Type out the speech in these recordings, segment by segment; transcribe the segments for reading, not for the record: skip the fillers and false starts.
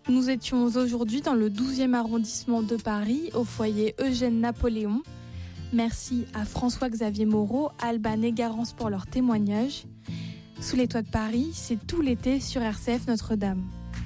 Nous étions aujourd'hui dans le 12e arrondissement de Paris, au foyer Eugène Napoléon. Merci à François-Xavier Moreau, Alban et Garance pour leur témoignage. Sous les toits de Paris, c'est tout l'été sur RCF Notre-Dame.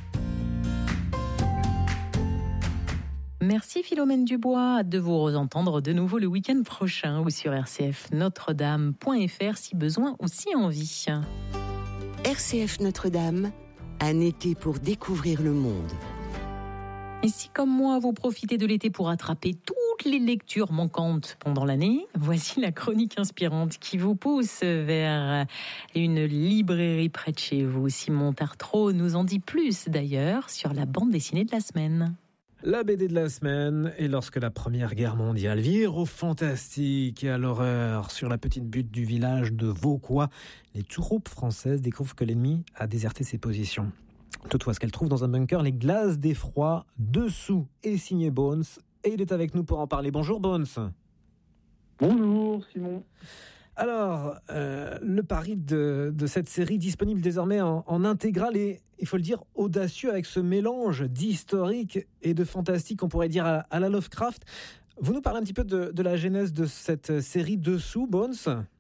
Merci Philomène Dubois, hâte de vous entendre de nouveau le week-end prochain ou sur rcfnotredame.fr si besoin ou si envie. RCF Notre-Dame, un été pour découvrir le monde. Et si comme moi vous profitez de l'été pour attraper toutes les lectures manquantes pendant l'année, voici la chronique inspirante qui vous pousse vers une librairie près de chez vous. Simon Tartreau nous en dit plus d'ailleurs sur la bande dessinée de la semaine. La BD de la semaine est lorsque la Première Guerre mondiale vire au fantastique et à l'horreur. Sur la petite butte du village de Vauquois, les troupes françaises découvrent que l'ennemi a déserté ses positions. Toutefois, ce qu'elles trouvent dans un bunker, les glaces d'effroi, dessous est signé Bones. Et il est avec nous pour en parler. Bonjour Bones. Bonjour Simon. Alors, le pari de cette série disponible désormais en intégrale est, il faut le dire, audacieux avec ce mélange d'historique et de fantastique, on pourrait dire à la Lovecraft. Vous nous parlez un petit peu de la genèse de cette série Dessous, Bones ?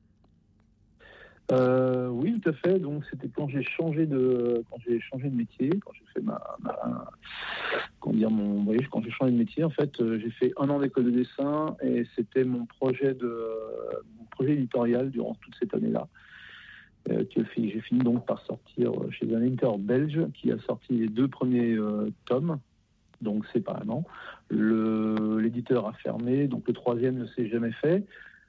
Oui, tout à fait. Donc, c'était quand j'ai changé de métier, quand j'ai fait quand j'ai changé de métier, en fait, j'ai fait 1 an d'école de dessin et c'était mon projet éditorial durant toute cette année-là. J'ai fini donc par sortir chez un éditeur belge qui a sorti les 2 premiers tomes, donc séparément. L'éditeur a fermé, donc le 3e ne s'est jamais fait.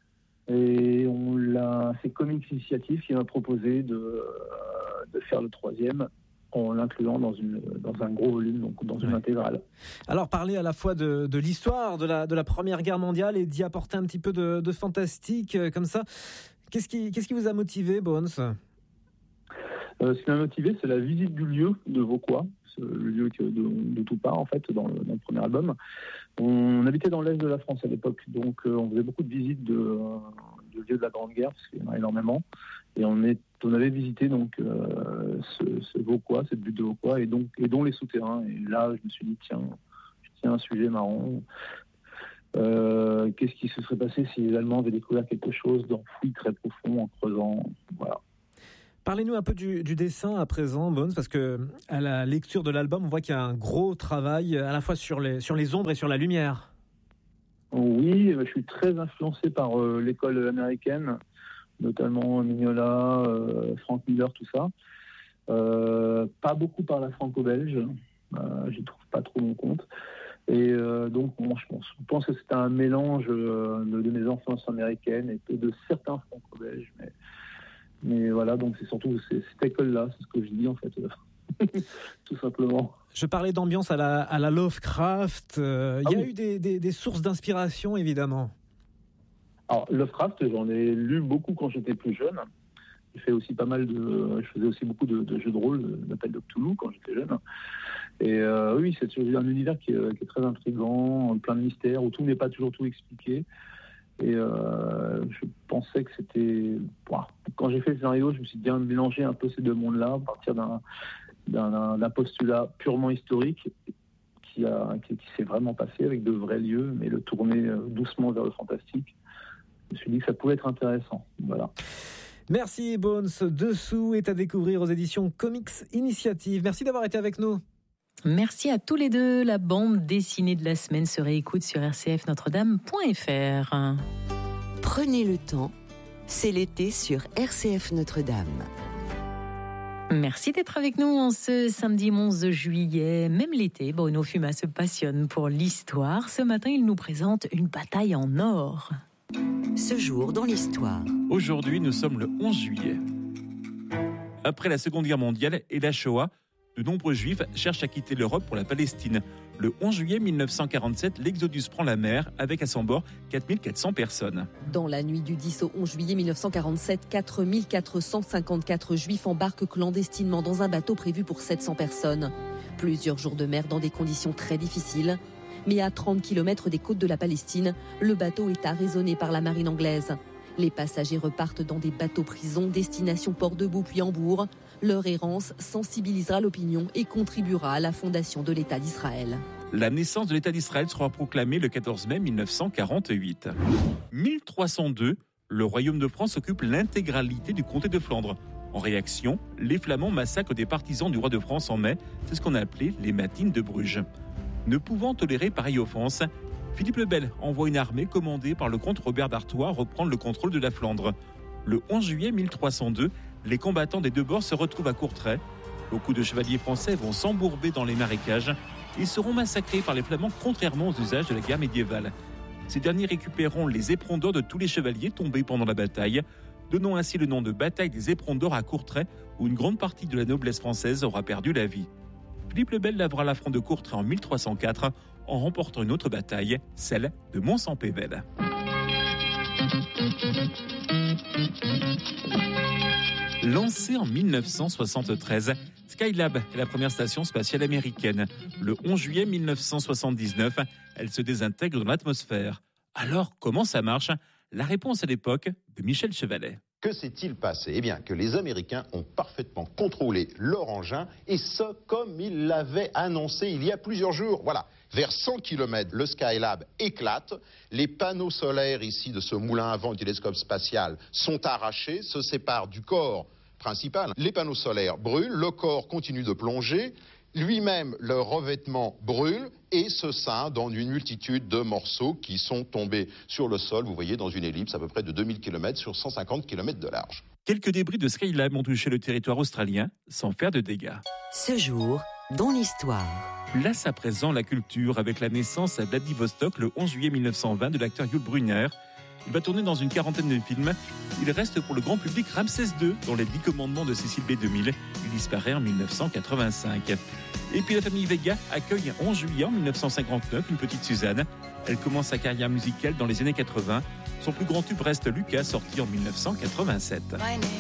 Et c'est Comics Initiative qui m'a proposé de faire le 3e en l'incluant dans un gros volume, donc dans une intégrale. Alors, parler à la fois de l'histoire de la Première Guerre mondiale et d'y apporter un petit peu de fantastique comme ça. Qu'est-ce qui vous a motivé, Bones ? Ce qui m'a motivé, c'est la visite du lieu de Vauquois, le lieu de tout part en fait dans le premier album. On habitait dans l'est de la France à l'époque, donc on faisait beaucoup de visites de lieux de la Grande Guerre parce qu'il y en a énormément. Et on avait visité donc ce Vauquois, cette butte de Vauquois et dont les souterrains. Et là, je me suis dit tiens, un sujet marrant. Qu'est-ce qui se serait passé si les Allemands avaient découvert quelque chose d'enfoui très profond en creusant, voilà. Parlez-nous un peu du dessin à présent, Bones, parce que à la lecture de l'album, on voit qu'il y a un gros travail à la fois sur les ombres et sur la lumière. Oui, je suis très influencé par l'école américaine, notamment Mignola, Frank Miller, tout ça. Pas beaucoup par la franco-belge, j'y trouve pas trop mon compte. Et donc, moi, je pense que c'est un mélange de mes influences américaines et de certains franco-belges, mais voilà, donc c'est surtout cette école-là, c'est ce que je dis en fait, tout simplement. Je parlais d'ambiance à la Lovecraft. Il y a eu des sources d'inspiration, évidemment. Alors, Lovecraft, j'en ai lu beaucoup quand j'étais plus jeune. Je faisais aussi beaucoup de jeux de rôle, d'Appel de Cthulhu quand j'étais jeune. Et oui, c'est un univers qui est très intriguant, plein de mystères, où tout n'est pas toujours tout expliqué. Et je pensais que c'était... Quand j'ai fait le scénario, je me suis bien mélangé un peu ces 2 mondes-là, à partir d'un postulat purement historique qui s'est vraiment passé avec de vrais lieux, mais le tourner doucement vers le fantastique. Je me suis dit que ça pouvait être intéressant. Voilà. Merci Bones. Dessous est à découvrir aux éditions Comics Initiative. Merci d'avoir été avec nous. Merci à tous les deux. La bande dessinée de la semaine se réécoute sur rcfnotredame.fr. Prenez le temps, c'est l'été sur RCF Notre-Dame. Merci d'être avec nous en ce samedi 11 juillet. Même l'été, Bruno Fuma se passionne pour l'histoire. Ce matin, il nous présente une bataille en or. Ce jour dans l'histoire. Aujourd'hui, nous sommes le 11 juillet. Après la Seconde Guerre mondiale et la Shoah, de nombreux Juifs cherchent à quitter l'Europe pour la Palestine. Le 11 juillet 1947, l'Exodus prend la mer avec à son bord 4400 personnes. Dans la nuit du 10 au 11 juillet 1947, 4454 Juifs embarquent clandestinement dans un bateau prévu pour 700 personnes. Plusieurs jours de mer dans des conditions très difficiles. Mais à 30 km des côtes de la Palestine, le bateau est arraisonné par la marine anglaise. Les passagers repartent dans des bateaux-prisons destination Port-de-Bouc puis Hambourg. Leur errance sensibilisera l'opinion et contribuera à la fondation de l'État d'Israël. La naissance de l'État d'Israël sera proclamée le 14 mai 1948. 1302, le Royaume de France occupe l'intégralité du comté de Flandre. En réaction, les Flamands massacrent des partisans du roi de France en mai. C'est ce qu'on a appelé les matines de Bruges. Ne pouvant tolérer pareille offense, Philippe le Bel envoie une armée commandée par le comte Robert d'Artois reprendre le contrôle de la Flandre. Le 11 juillet 1302, les combattants des deux bords se retrouvent à Courtrai. Beaucoup de chevaliers français vont s'embourber dans les marécages et seront massacrés par les Flamands contrairement aux usages de la guerre médiévale. Ces derniers récupéreront les éperons d'or de tous les chevaliers tombés pendant la bataille, donnant ainsi le nom de bataille des éperons d'or à Courtrai, où une grande partie de la noblesse française aura perdu la vie. Philippe le Bel lavera l'affront de Courtrai en 1304 en remportant une autre bataille, celle de Mons-en-Pévèle. Lancée en 1973, Skylab est la première station spatiale américaine. Le 11 juillet 1979, elle se désintègre dans l'atmosphère. Alors, comment ça marche ? La réponse à l'époque de Michel Chevalet. Que s'est-il passé ? Eh bien, que les Américains ont parfaitement contrôlé leur engin, et ce, comme ils l'avaient annoncé il y a plusieurs jours. Voilà, vers 100 km, le Skylab éclate, les panneaux solaires ici de ce moulin à vent du télescope spatial sont arrachés, se séparent du corps principal. Les panneaux solaires brûlent, le corps continue de plonger, lui-même, le revêtement brûle et se scinde dans une multitude de morceaux qui sont tombés sur le sol, vous voyez, dans une ellipse à peu près de 2000 km sur 150 km de large. Quelques débris de Skylab ont touché le territoire australien sans faire de dégâts. Ce jour, dans l'histoire. Place à présent la culture avec la naissance à Vladivostok le 11 juillet 1920 de l'acteur Yul Brynner. Il va tourner dans une quarantaine de films. Il reste pour le grand public Ramsès II dans les 10 commandements de Cécile B. 2000. Il disparaît en 1985. Et puis la famille Vega accueille 11 juillet en 1959 une petite Suzanne. Elle commence sa carrière musicale dans les années 80. Son plus grand tube reste Lucas, sorti en 1987.